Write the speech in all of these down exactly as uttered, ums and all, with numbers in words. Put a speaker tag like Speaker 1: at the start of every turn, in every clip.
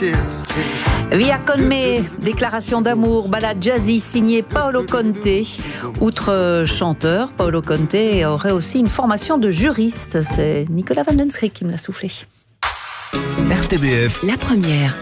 Speaker 1: Via con me, déclaration d'amour, balade jazzy signée Paolo Conte. Outre chanteur, Paolo Conte aurait aussi une formation de juriste. C'est Nicolas Van Den Schrik qui me l'a soufflé.
Speaker 2: R T B F,
Speaker 3: la première.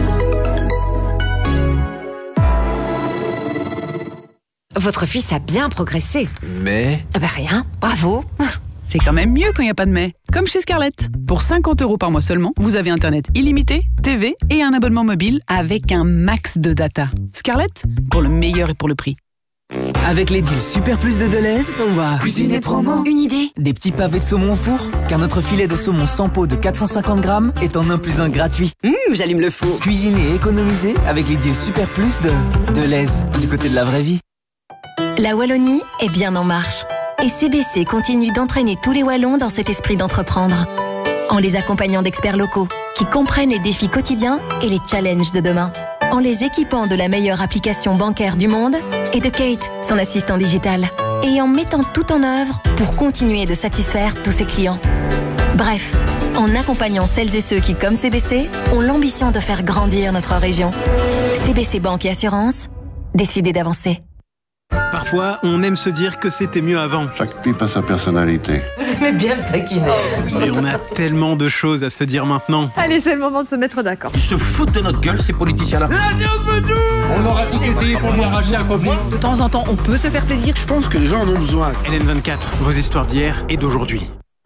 Speaker 3: Votre fils a bien progressé.
Speaker 2: Mais...
Speaker 3: Ah ben rien, bravo.
Speaker 4: C'est quand même mieux quand il n'y a pas de mais. Comme chez Scarlett. Pour cinquante euros par mois seulement, vous avez Internet illimité, T V et un abonnement mobile avec un max de data. Scarlett, pour le meilleur et pour le prix.
Speaker 5: Avec les deals Super Plus de Deleuze, on va cuisiner promo.
Speaker 3: Une idée.
Speaker 5: Des petits pavés de saumon au four, car notre filet de saumon sans peau de quatre cent cinquante grammes est en un plus un gratuit.
Speaker 3: Hum, j'allume le four.
Speaker 5: Cuisiner et économiser avec les deals Super Plus de Deleuze, du côté de la vraie vie.
Speaker 6: La Wallonie est bien en marche. Et C B C continue d'entraîner tous les Wallons dans cet esprit d'entreprendre. En les accompagnant d'experts locaux qui comprennent les défis quotidiens et les challenges de demain. En les équipant de la meilleure application bancaire du monde et de Kate, son assistant digital. Et en mettant tout en œuvre pour continuer de satisfaire tous ses clients. Bref, en accompagnant celles et ceux qui, comme C B C, ont l'ambition de faire grandir notre région. C B C Banque et Assurance, décidez d'avancer.
Speaker 7: Parfois, on aime se dire que c'était mieux avant.
Speaker 8: Chaque pipe a sa personnalité.
Speaker 9: Vous aimez bien le taquiner.
Speaker 7: Et on a tellement de choses à se dire maintenant.
Speaker 10: Allez, c'est le moment de se mettre d'accord.
Speaker 11: Ils se foutent de notre gueule, ces politiciens-là.
Speaker 12: On aura tout essayé pour lui arracher un copie.
Speaker 9: De temps en temps, on peut se faire plaisir.
Speaker 7: Je pense que les gens en ont besoin. L N vingt-quatre, vos histoires d'hier et d'aujourd'hui.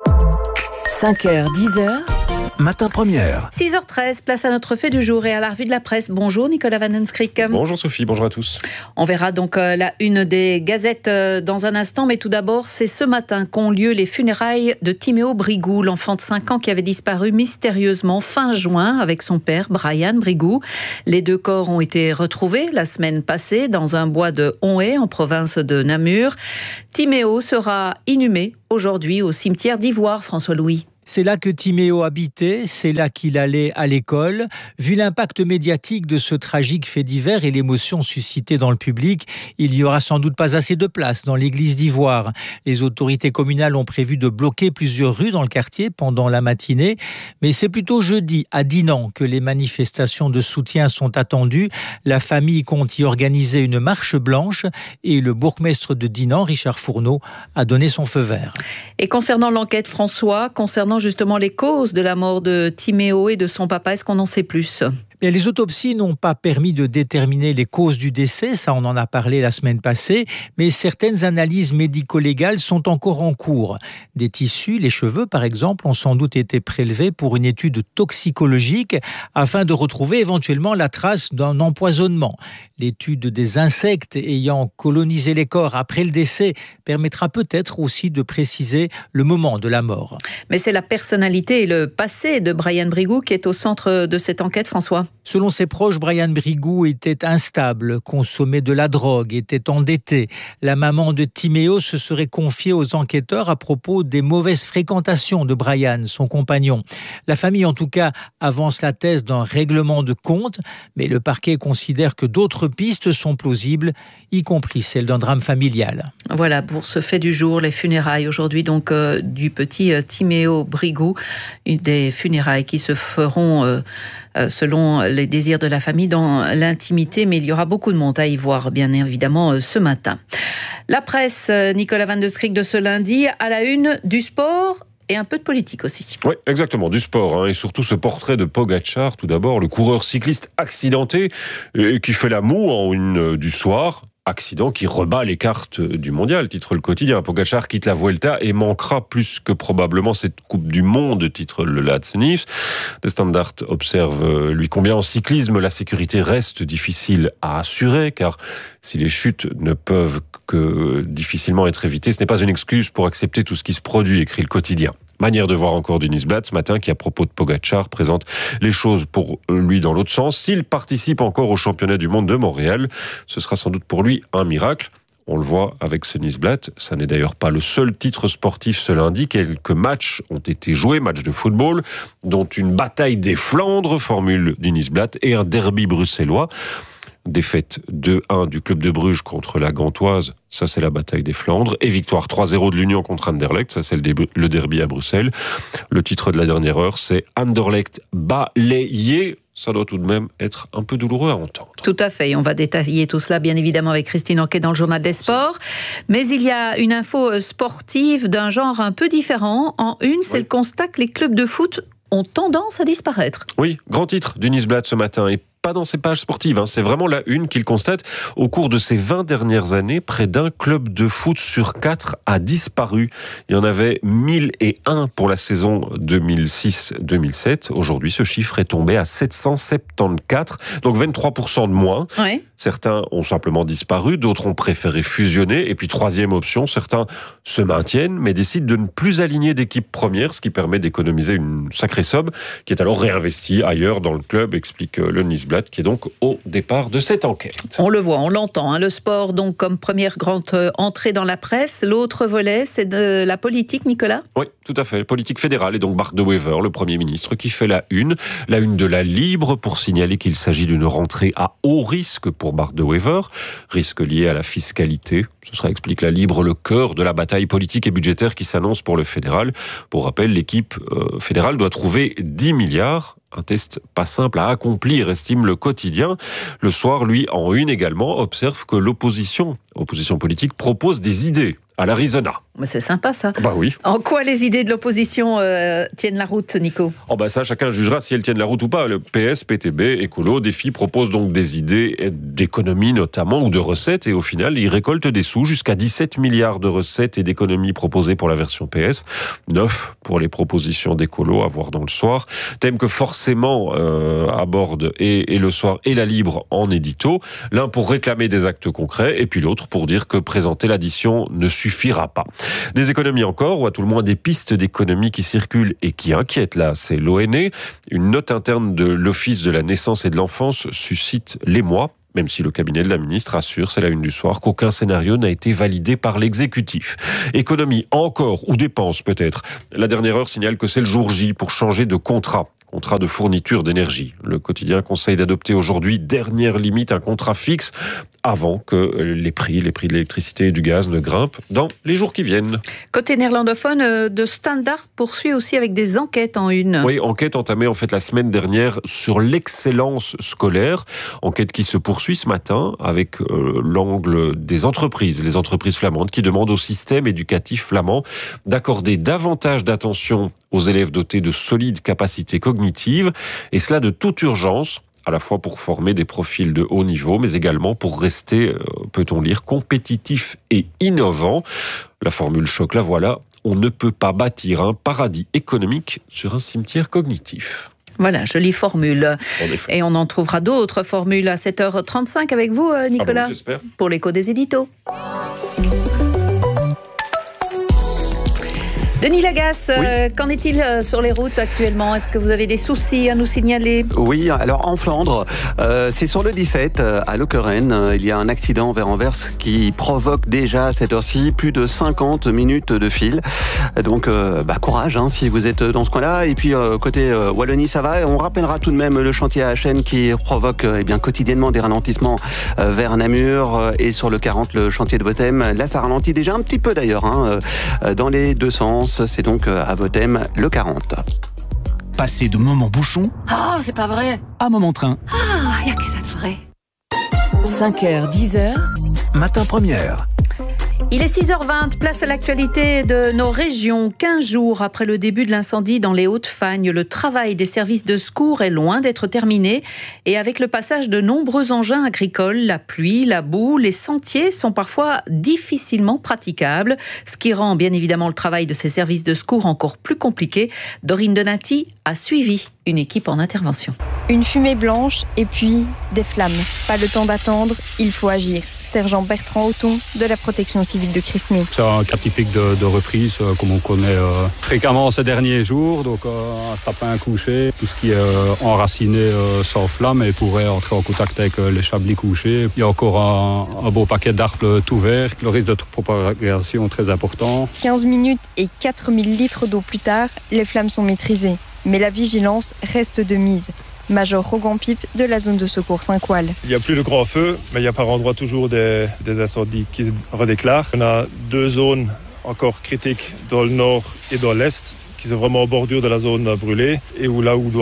Speaker 3: cinq heures, dix heures.
Speaker 2: Matin première.
Speaker 1: six heures treize, place à notre fait du jour et à la revue de la presse. Bonjour Nicolas Van Den Schrik.
Speaker 13: Bonjour Sophie, bonjour à tous.
Speaker 1: On verra donc euh, la une des gazettes euh, dans un instant, mais tout d'abord, c'est ce matin qu'ont lieu les funérailles de Timéo Brigou, l'enfant de cinq ans qui avait disparu mystérieusement fin juin avec son père Brian Brigou. Les deux corps ont été retrouvés la semaine passée dans un bois de Onhé en province de Namur. Timéo sera inhumé aujourd'hui au cimetière d'Ivoire, François Louis.
Speaker 14: C'est là que Timéo habitait, c'est là qu'il allait à l'école. Vu l'impact médiatique de ce tragique fait divers et l'émotion suscitée dans le public, il n'y aura sans doute pas assez de place dans l'église d'Ivoire. Les autorités communales ont prévu de bloquer plusieurs rues dans le quartier pendant la matinée, mais c'est plutôt jeudi à Dinan que les manifestations de soutien sont attendues. La famille compte y organiser une marche blanche et le bourgmestre de Dinan, Richard Fourneau, a donné son feu vert.
Speaker 1: Et concernant l'enquête, François, concernant justement les causes de la mort de Timéo et de son papa, est-ce qu'on en sait plus ?
Speaker 14: Et les autopsies n'ont pas permis de déterminer les causes du décès, ça on en a parlé la semaine passée, mais certaines analyses médico-légales sont encore en cours. Des tissus, les cheveux par exemple, ont sans doute été prélevés pour une étude toxicologique afin de retrouver éventuellement la trace d'un empoisonnement. L'étude des insectes ayant colonisé les corps après le décès permettra peut-être aussi de préciser le moment de la mort.
Speaker 1: Mais c'est la personnalité et le passé de Brian Brigou qui est au centre de cette enquête, François.
Speaker 14: Selon ses proches, Brian Brigou était instable, consommait de la drogue, était endetté. La maman de Timéo se serait confiée aux enquêteurs à propos des mauvaises fréquentations de Brian, son compagnon. La famille, en tout cas, avance la thèse d'un règlement de compte, mais le parquet considère que d'autres pistes sont plausibles, y compris celle d'un drame familial.
Speaker 1: Voilà, pour ce fait du jour, les funérailles aujourd'hui donc euh, du petit euh, Timéo Brigou, des funérailles qui se feront euh, euh, selon les désirs de la famille dans l'intimité, mais il y aura beaucoup de monde à y voir, bien évidemment, euh, ce matin. La presse, euh, Nicolas Van Den Schrik de ce lundi, à la une du sport. Et un peu de politique aussi.
Speaker 13: Oui, exactement, du sport. Hein, et surtout ce portrait de Pogačar, tout d'abord, le coureur cycliste accidenté et qui fait la moue en une euh, du soir. Accident qui rebat les cartes du mondial, titre le quotidien. Pogačar quitte la Vuelta et manquera plus que probablement cette Coupe du Monde, titre le Laatsenif. Le Standard observe lui combien en cyclisme la sécurité reste difficile à assurer, car si les chutes ne peuvent que difficilement être évitées, ce n'est pas une excuse pour accepter tout ce qui se produit, écrit le quotidien. Manière de voir encore du Nieuwsblad ce matin qui, à propos de Pogačar, présente les choses pour lui dans l'autre sens. S'il participe encore au championnat du monde de Montréal, ce sera sans doute pour lui un miracle. On le voit avec ce Nieuwsblad. Ça n'est d'ailleurs pas le seul titre sportif ce lundi. Quelques matchs ont été joués, matchs de football, dont une bataille des Flandres, formule du Nieuwsblad, et un derby bruxellois. Défaite deux un du club de Bruges contre la Gantoise, ça c'est la bataille des Flandres, et victoire trois zéro de l'Union contre Anderlecht, ça c'est le derby à Bruxelles. Le titre de la dernière heure, c'est Anderlecht balayé ça doit tout de même être un peu douloureux à entendre.
Speaker 1: Tout à fait. Et on va détailler tout cela, bien évidemment, avec Christine Anquet dans le Journal des Sports. Mais il y a une info sportive d'un genre un peu différent. En une, c'est oui. le constat que les clubs de foot ont tendance à disparaître.
Speaker 13: Oui, grand titre du Nieuwsblad ce matin. Et pas dans ses pages sportives, hein. C'est vraiment la une qu'il constate. Au cours de ces vingt dernières années, près d'un club de foot sur quatre a disparu. Il y en avait mille et un pour la saison deux mille six deux mille sept. Aujourd'hui, ce chiffre est tombé à sept cent soixante-quatorze, donc vingt-trois pour cent de moins.
Speaker 1: Oui.
Speaker 13: Certains ont simplement disparu, d'autres ont préféré fusionner. Et puis, troisième option, certains se maintiennent, mais décident de ne plus aligner d'équipe première, ce qui permet d'économiser une sacrée somme, qui est alors réinvestie ailleurs dans le club, explique le Nieuwsblad, qui est donc au départ de cette enquête.
Speaker 1: On le voit, on l'entend. Hein. Le sport, donc, comme première grande entrée dans la presse. L'autre volet, c'est de la politique, Nicolas ?
Speaker 13: Oui, tout à fait. Politique fédérale. Et donc, Bart De Wever, le Premier ministre, qui fait la une. La une de la Libre, pour signaler qu'il s'agit d'une rentrée à haut risque pour Bart De Wever. Risque lié à la fiscalité. Ce sera, explique la Libre, le cœur de la bataille politique et budgétaire qui s'annonce pour le fédéral. Pour rappel, l'équipe euh, fédérale doit trouver dix milliards. Un test pas simple à accomplir, estime le Quotidien. Le Soir, lui, en une également, observe que l'opposition, opposition politique, propose des idées à l'Arizona.
Speaker 1: Mais c'est sympa, ça.
Speaker 13: Bah oui.
Speaker 1: En quoi les idées de l'opposition euh, tiennent la route, Nico ?
Speaker 13: Oh bah ça, chacun jugera si elles tiennent la route ou pas. Le P S, P T B, Écolo, Défi proposent donc des idées d'économie notamment, ou de recettes, et au final, ils récoltent des sous, jusqu'à dix-sept milliards de recettes et d'économies proposées pour la version P S, neuf pour les propositions d'Écolo, à voir dans le Soir. Thème que forcément euh, aborde et, et le Soir et la Libre en édito, l'un pour réclamer des actes concrets, et puis l'autre pour dire que présenter l'addition ne suffira pas. Des économies encore, ou à tout le moins des pistes d'économie qui circulent et qui inquiètent là, c'est l'O N E. Une note interne de l'Office de la naissance et de l'enfance suscite l'émoi, même si le cabinet de la ministre assure, c'est la une du Soir, qu'aucun scénario n'a été validé par l'exécutif. Économie encore, ou dépenses peut-être. La dernière heure signale que c'est le jour J pour changer de contrat. Contrat de fourniture d'énergie. Le Quotidien conseille d'adopter aujourd'hui, dernière limite, un contrat fixe avant que les prix, les prix de l'électricité et du gaz ne grimpent dans les jours qui viennent.
Speaker 1: Côté néerlandophone, de Standard poursuit aussi avec des enquêtes en une.
Speaker 13: Oui, enquête entamée en fait la semaine dernière sur l'excellence scolaire. Enquête qui se poursuit ce matin avec euh, l'angle des entreprises, les entreprises flamandes qui demandent au système éducatif flamand d'accorder davantage d'attention aux élèves dotés de solides capacités cognitives, et cela de toute urgence, à la fois pour former des profils de haut niveau, mais également pour rester, euh, peut-on lire, compétitif et innovant. La formule choc, la voilà, on ne peut pas bâtir un paradis économique sur un cimetière cognitif.
Speaker 1: Voilà, jolie formule. Et on en trouvera d'autres formules à sept heures trente-cinq avec vous, Nicolas,
Speaker 13: ah bon, j'espère.
Speaker 1: Pour l'écho des éditos. Denis Lagasse, oui. euh, qu'en est-il euh, sur les routes actuellement ? Est-ce que vous avez des soucis à nous signaler ?
Speaker 10: Oui, alors en Flandre, euh, c'est sur le dix-sept, euh, à Lokeren, euh, il y a un accident vers Anvers qui provoque déjà à cette heure-ci plus de cinquante minutes de fil. Donc euh, bah, courage hein, si vous êtes dans ce coin-là. Et puis euh, côté euh, Wallonie, ça va. On rappellera tout de même le chantier à Achen qui provoque euh, eh bien, quotidiennement des ralentissements euh, vers Namur euh, et sur le quarante, le chantier de Votem. Là, ça ralentit déjà un petit peu d'ailleurs, hein, euh, dans les deux sens. C'est donc à Votem, le quarante.
Speaker 2: Passer de moment bouchon
Speaker 3: Oh, c'est pas vrai.
Speaker 2: à moment train.
Speaker 3: Ah, y a que ça de vrai.
Speaker 15: cinq heures, dix heures.
Speaker 2: Matin première.
Speaker 1: Il est six heures vingt, place à l'actualité de nos régions. quinze jours après le début de l'incendie dans les Hauts-de-Fagne, le travail des services de secours est loin d'être terminé. Et avec le passage de nombreux engins agricoles, la pluie, la boue, les sentiers sont parfois difficilement praticables. Ce qui rend bien évidemment le travail de ces services de secours encore plus compliqué. Dorine Donati a suivi une équipe en intervention.
Speaker 16: Une fumée blanche et puis des flammes. Pas le temps d'attendre, il faut agir. Sergent Bertrand Auton de la protection civile de Christny.
Speaker 17: C'est un cas typique de, de reprise, euh, comme on connaît euh, fréquemment ces derniers jours. Donc euh, un sapin couché, tout ce qui est euh, enraciné euh, s'enflamme et pourrait entrer en contact avec euh, les chablis couchés. Il y a encore un, un beau paquet d'arbres tout verts, le risque de propagation très important.
Speaker 16: quinze minutes et quatre mille litres d'eau plus tard, les flammes sont maîtrisées. Mais la vigilance reste de mise. Major Rogan Pipe de la zone de secours Saint-Coal.
Speaker 18: Il n'y a plus de grands feux, mais il y a par endroits toujours des, des incendies qui se redéclarent. On a deux zones encore critiques dans le nord et dans l'est, qui sont vraiment en bordure de la zone brûlée, et où là où on doit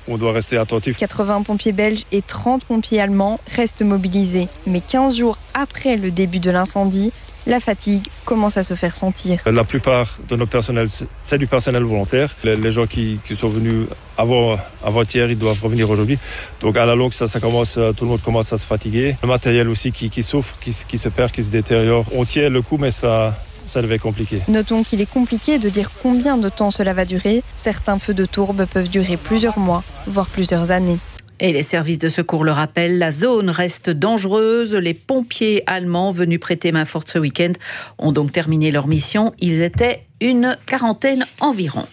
Speaker 18: on doit rester attentif.
Speaker 16: quatre-vingts pompiers belges et trente pompiers allemands restent mobilisés. Mais quinze jours après le début de l'incendie, la fatigue commence à se faire sentir.
Speaker 18: La plupart de nos personnels, c'est du personnel volontaire. Les, les gens qui, qui sont venus avant, avant-hier, ils doivent revenir aujourd'hui. Donc à la longue, ça, ça commence, tout le monde commence à se fatiguer. Le matériel aussi qui, qui souffre, qui, qui se perd, qui se détériore. On tient le coup, mais ça... ça devait être compliqué.
Speaker 16: Notons qu'il est compliqué de dire combien de temps cela va durer. Certains feux de tourbe peuvent durer plusieurs mois, voire plusieurs années.
Speaker 1: Et les services de secours le rappellent, la zone reste dangereuse. Les pompiers allemands venus prêter main forte ce week-end ont donc terminé leur mission. Ils étaient une quarantaine environ.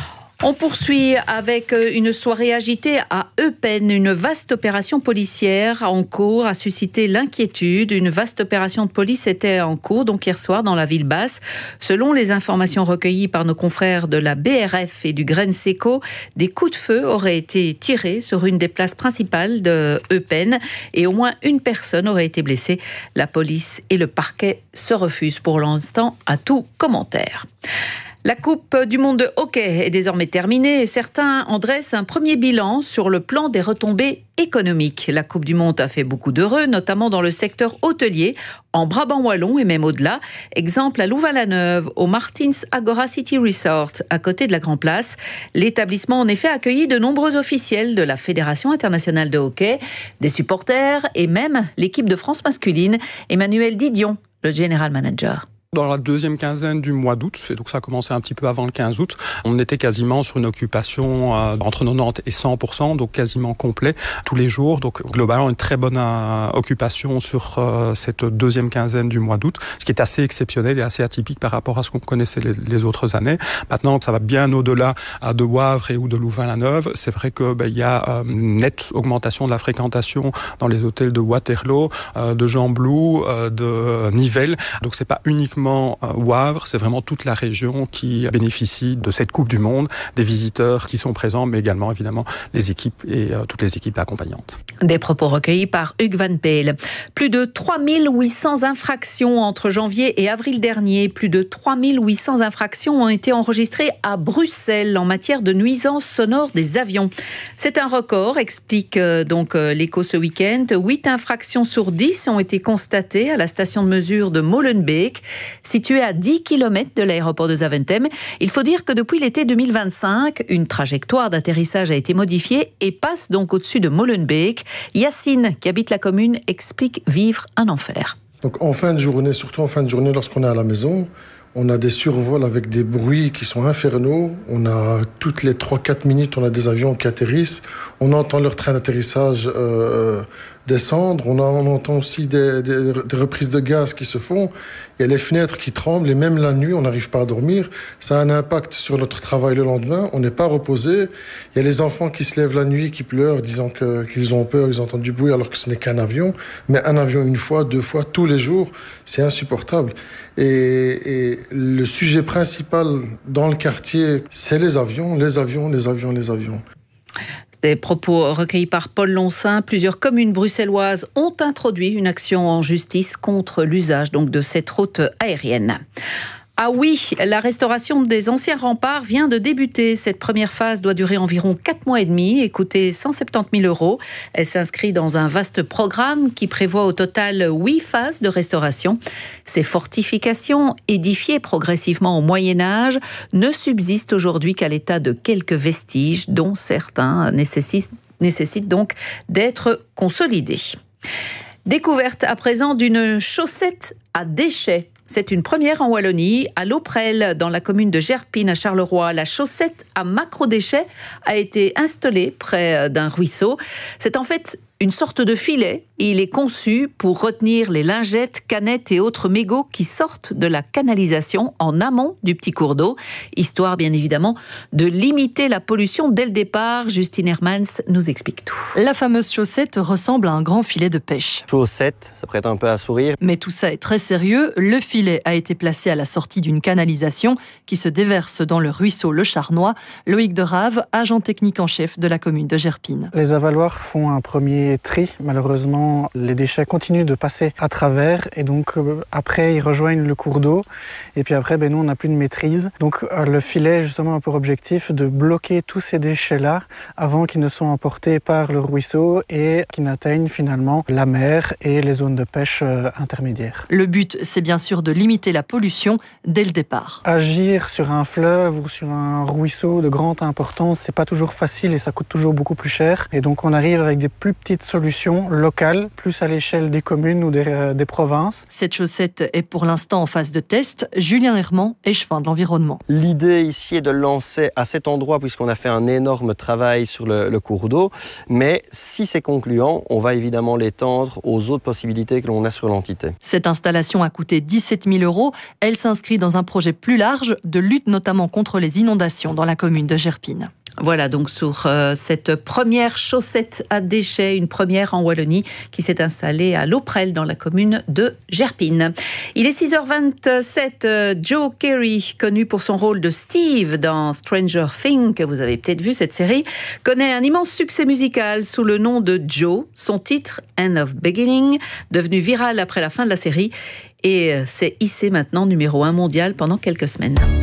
Speaker 1: On poursuit avec une soirée agitée à Eupen. Une vaste opération policière en cours a suscité l'inquiétude. Une vaste opération de police était en cours donc hier soir dans la ville basse. Selon les informations recueillies par nos confrères de la B R F et du Grenseco, des coups de feu auraient été tirés sur une des places principales de Eupen et au moins une personne aurait été blessée. La police et le parquet se refusent pour l'instant à tout commentaire. La Coupe du monde de hockey est désormais terminée et certains en dressent un premier bilan sur le plan des retombées économiques. La Coupe du monde a fait beaucoup d'heureux, notamment dans le secteur hôtelier, en Brabant wallon et même au-delà. Exemple à Louvain-la-Neuve, au Martins Agora City Resort, à côté de la Grand Place. L'établissement en effet a accueilli de nombreux officiels de la Fédération internationale de hockey, des supporters et même l'équipe de France masculine. Emmanuel Didion, le general manager.
Speaker 19: Dans la deuxième quinzaine du mois d'août, c'est donc ça a commencé un petit peu avant le quinze août, on était quasiment sur une occupation euh, entre quatre-vingt-dix et cent pour cent, donc quasiment complet tous les jours. Donc globalement une très bonne euh, occupation sur euh, cette deuxième quinzaine du mois d'août, ce qui est assez exceptionnel et assez atypique par rapport à ce qu'on connaissait les, les autres années. Maintenant, ça va bien au-delà euh, de Wavre et ou de Louvain-la-Neuve. C'est vrai que ben, il y a euh, une nette augmentation de la fréquentation dans les hôtels de Waterloo, euh, de Gembloux, euh, de Nivelles. Donc c'est pas uniquement Wavre, c'est vraiment toute la région qui bénéficie de cette Coupe du Monde, des visiteurs qui sont présents, mais également évidemment les équipes et euh, toutes les équipes accompagnantes.
Speaker 1: Des propos recueillis par Hugues Van Peel. Plus de trois mille huit cents infractions entre janvier et avril dernier. Plus de trois mille huit cents infractions ont été enregistrées à Bruxelles en matière de nuisances sonores des avions. C'est un record, explique euh, donc euh, l'Écho ce week-end. huit infractions sur dix ont été constatées à la station de mesure de Molenbeek, située à dix kilomètres de l'aéroport de Zaventem. Il faut dire que depuis l'été deux mille vingt-cinq, une trajectoire d'atterrissage a été modifiée et passe donc au-dessus de Molenbeek. Yacine, qui habite la commune, explique vivre un enfer.
Speaker 20: Donc en fin de journée, surtout en fin de journée lorsqu'on est à la maison, on a des survols avec des bruits qui sont infernaux. On a toutes les trois quatre minutes, on a des avions qui atterrissent. On entend leur train d'atterrissage euh, descendre. On, a, on entend aussi des, des, des reprises de gaz qui se font. Il y a les fenêtres qui tremblent et même la nuit, on n'arrive pas à dormir. Ça a un impact sur notre travail le lendemain. On n'est pas reposé. Il y a les enfants qui se lèvent la nuit, qui pleurent, disant que, qu'ils ont peur, ils entendent du bruit alors que ce n'est qu'un avion. Mais un avion une fois, deux fois, tous les jours, c'est insupportable. Et, et le sujet principal dans le quartier, c'est les avions, les avions, les avions, les avions.
Speaker 1: Des propos recueillis par Paul Loncin. Plusieurs communes bruxelloises ont introduit une action en justice contre l'usage donc de cette route aérienne. Ah oui, la restauration des anciens remparts vient de débuter. Cette première phase doit durer environ quatre mois et demi et coûter cent soixante-dix mille euros. Elle s'inscrit dans un vaste programme qui prévoit au total huit phases de restauration. Ces fortifications, édifiées progressivement au Moyen-Âge, ne subsistent aujourd'hui qu'à l'état de quelques vestiges, dont certains nécessitent, nécessitent donc d'être consolidés. Découverte à présent d'une chaussette à déchets. C'est une première en Wallonie, à Lauprel, dans la commune de Gerpine, à Charleroi. La chaussette à macro-déchets a été installée près d'un ruisseau. C'est en fait une sorte de filet et il est conçu pour retenir les lingettes, canettes et autres mégots qui sortent de la canalisation en amont du petit cours d'eau, histoire bien évidemment de limiter la pollution dès le départ. Justine Hermans nous explique tout.
Speaker 21: La fameuse chaussette ressemble à un grand filet de pêche.
Speaker 22: Chaussette, ça prête un peu à sourire.
Speaker 21: Mais tout ça est très sérieux. Le filet filet a été placé à la sortie d'une canalisation qui se déverse dans le ruisseau Le Charnois. Loïc Derave, agent technique en chef de la commune de Gerpine.
Speaker 22: Les avaloirs font un premier tri. Malheureusement, les déchets continuent de passer à travers et donc euh, après ils rejoignent le cours d'eau et puis après ben, nous on n'a plus de maîtrise. Donc euh, le filet justement a pour objectif de bloquer tous ces déchets-là avant qu'ils ne soient emportés par le ruisseau et qu'ils n'atteignent finalement la mer et les zones de pêche euh, intermédiaires.
Speaker 21: Le but, c'est bien sûr de limiter la pollution dès le départ.
Speaker 22: Agir sur un fleuve ou sur un ruisseau de grande importance, c'est pas toujours facile et ça coûte toujours beaucoup plus cher. Et donc on arrive avec des plus petites solutions locales, plus à l'échelle des communes ou des, euh, des provinces.
Speaker 21: Cette chaussette est pour l'instant en phase de test. Julien Herman, échevin de l'environnement.
Speaker 23: L'idée ici est de le lancer à cet endroit puisqu'on a fait un énorme travail sur le, le cours d'eau. Mais si c'est concluant, on va évidemment l'étendre aux autres possibilités que l'on a sur l'entité.
Speaker 21: Cette installation a coûté dix-sept mille euros. Elle s'inscrit dans un projet plus large de lutte notamment contre les inondations dans la commune de Gerpine.
Speaker 1: Voilà donc sur euh, cette première chaussette à déchets, une première en Wallonie qui s'est installée à Lauprel dans la commune de Gerpine. Il est six heures vingt-sept, euh, Joe Carey, connu pour son rôle de Steve dans Stranger Things, que vous avez peut-être vu cette série, connaît un immense succès musical sous le nom de Joe. Son titre, End of Beginning, devenu viral après la fin de la série et c'est hissé maintenant numéro un mondial pendant quelques semaines.